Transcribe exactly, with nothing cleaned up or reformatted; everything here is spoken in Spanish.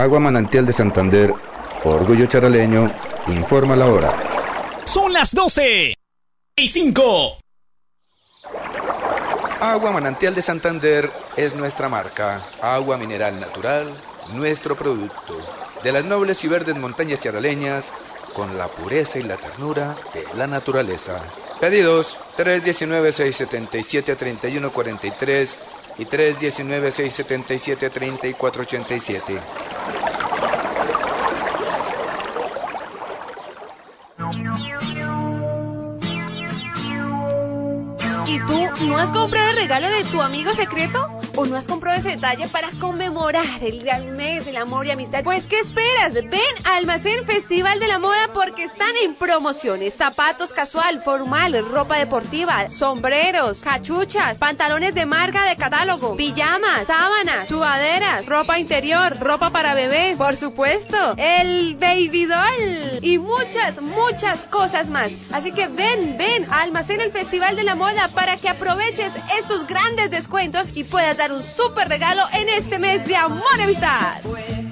Agua Manantial de Santander, orgullo charaleño, informa la hora. Son las doce y cinco. Agua Manantial de Santander es nuestra marca. Agua mineral natural, nuestro producto. De las nobles y verdes montañas charaleñas, con la pureza y la ternura de la naturaleza. Pedidos tres uno nueve, seis siete siete, tres uno cuatro tres y tres uno nueve, seis siete siete, tres cuatro ocho siete. ¿Y tú no has comprado el regalo de tu amigo secreto? ¿O no has comprado ese detalle para conmemorar el gran mes del amor y amistad? Pues, ¿qué esperas? Ven a Almacén Festival de la Moda porque están en promociones. Zapatos casual, formal, ropa deportiva, sombreros, cachuchas, pantalones de marca de catálogo, pijamas, sábanas, sudaderas, ropa interior, ropa para bebé, por supuesto, el baby doll y muchas, muchas cosas más. Así que ven, ven a Almacén el Festival de la Moda para que aproveches estos grandes descuentos y puedas dar un súper regalo en este mes de amor y amistad.